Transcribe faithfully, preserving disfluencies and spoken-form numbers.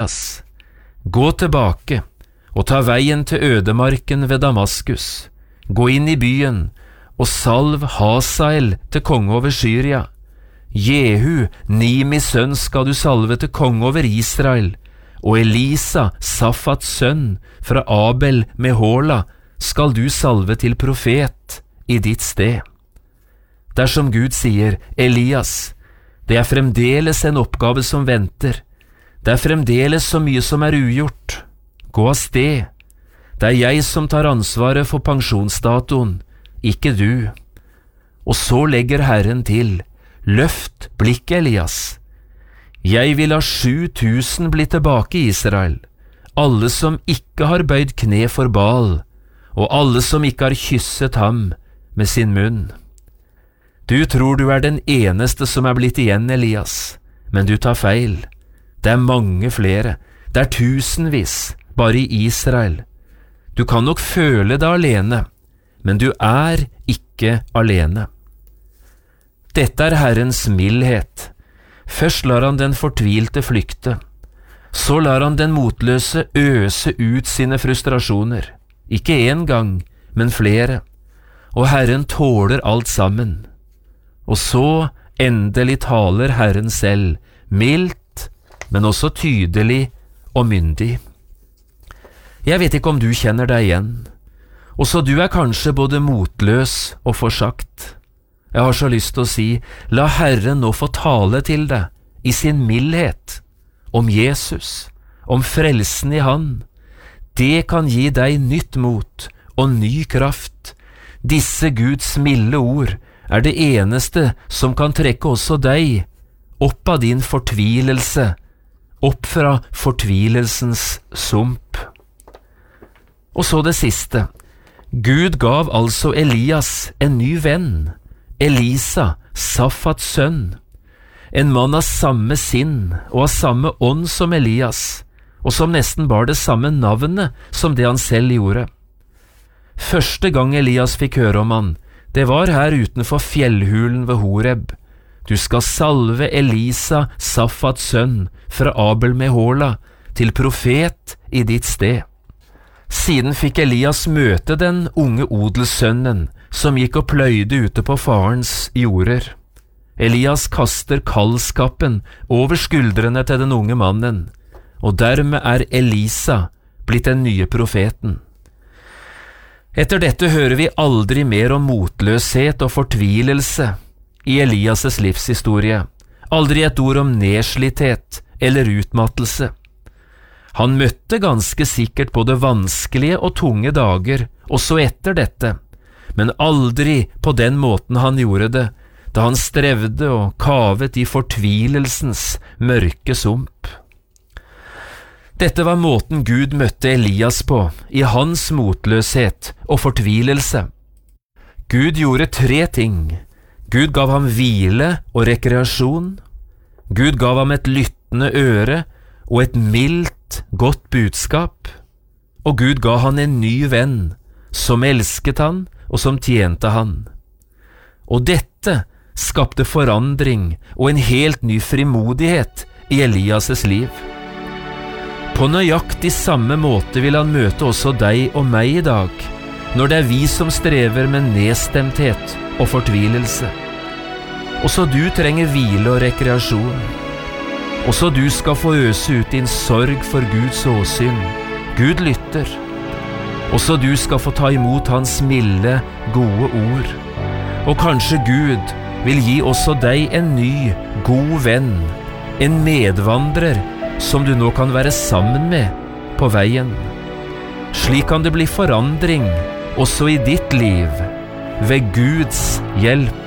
Elias, gå tilbake og ta veien til ødemarken ved Damaskus. Gå inn i byen og salv Hasael til konge over Syria. Jehu, Nimis sønn, skal du salve til konge over Israel, og Elisa, Safats sønn, fra Abel Mehola, skal du salve til profet i ditt sted. Dersom Gud sier, Elias, det er fremdeles en oppgave som venter, det er fremdeles så mye som er ugjort, gå av sted. Det er jeg som tar ansvaret for pensjonsdatoen, ikke du. Og så legger Herren til, løft blikket, Elias. Jeg vil ha sju tusen bli tilbake i Israel, alle som ikke har bøyd kne for Baal, og alle som ikke har kysset ham med sin munn. Du tror du er den eneste som er blitt igjen, Elias, men du tar feil. Det er mange flere, det er tusenvis, bare i Israel. Du kan nok føle deg alene, men du er ikke alene. Dette er Herrens mildhet. Først lar han den fortvilte flykte. Så lar han den motløse øse ut sine frustrasjoner. Ikke en gang, men flere. Og Herren tåler alt sammen. Og så endelig taler Herren selv, mildt, men også tydelig og myndig. Jeg vet ikke om du kjenner deg igjen. Også du er kanskje både motløs og forsagt. Jeg har så lyst til å si, la Herren nå få tale til deg i sin mildhet, om Jesus, om frelsen i Han. Det kan gi deg nytt mot og ny kraft. Disse Guds milde ord er det eneste som kan trekke også deg opp av din fortvilelse, opp fra fortvilelsens sump. Og så det siste. Gud gav altså Elias en ny venn, Elisa, Safats sønn, en mann av samme sinn og av samme ånd som Elias, og som nesten bar det samme navnet som det han selv gjorde. Første gang Elias fikk høre om han, det var her utenfor fjellhulen ved Horeb. Du skal salve Elisa, Safats sønn, fra Abel Mehola, til profet i ditt sted. Siden fikk Elias møte den unge odelssønnen, som gikk og pløyde ute på farens jorder. Elias kaster kaldskapen over skuldrene til den unge mannen, og dermed er Elisa blitt den nye profeten. Etter dette hører vi aldri mer om motløshet og fortvilelse i Elias' livshistorie, aldri et ord om nedslitthet eller utmattelse. Han møtte ganske sikkert både vanskelige og tunge dager, også etter dette, men aldri på den måten han gjorde det, da han strevde og kavet i fortvilelsens mørke sump. Dette var måten Gud møtte Elias på, i hans motløshet og fortvilelse. Gud gjorde tre ting. Gud gav ham hvile og rekreasjon. Gud gav ham et lyttende øre og et mildt, godt budskap. Og Gud ga han en ny venn, som elsket han og som tjente han. Og dette skapte forandring og en helt ny frimodighet i Elias' liv. På nøyaktig samme måte vil han møte også deg og meg i dag, når det er vi som strever med nedstemthet og fortvilelse. Også du trenger hvile og rekreasjon. Også du skal få øse ut din sorg for Guds åsyn. Gud lytter. Også du skal få ta imot hans milde, gode ord. Og kanskje Gud vil gi også deg en ny, god venn, en medvandrer som du nå kan være sammen med på veien. Slik kan det bli forandring også i ditt liv, ved Guds hjelp.